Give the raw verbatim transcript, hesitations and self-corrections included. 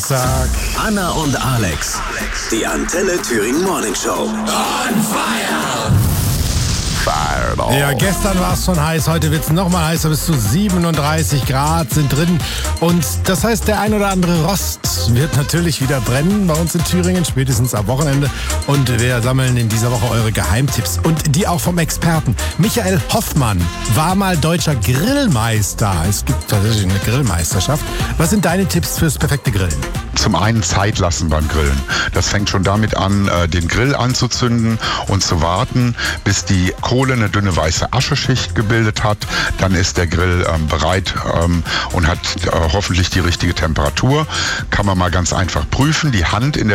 Sag. Anna und Alex, die Antenne Thüringen Morning Show. On fire! Fireball. Ja, gestern war es schon heiß, heute wird es nochmal heißer, bis zu siebenunddreißig Grad sind drin. Und das heißt, der ein oder andere Rost wird natürlich wieder brennen bei uns in Thüringen, spätestens am Wochenende. Und wir sammeln in dieser Woche eure Geheimtipps und die auch vom Experten. Michael Hoffmann war mal deutscher Grillmeister. Es gibt tatsächlich eine Grillmeisterschaft. Was sind deine Tipps fürs perfekte Grillen? Zum einen Zeit lassen beim Grillen. Das fängt schon damit an, den Grill anzuzünden und zu warten, bis die Kohle eine dünne weiße Ascheschicht gebildet hat. Dann ist der Grill ähm, bereit ähm, und hat äh, hoffentlich die richtige Temperatur. Kann man mal ganz einfach prüfen. Die Hand in der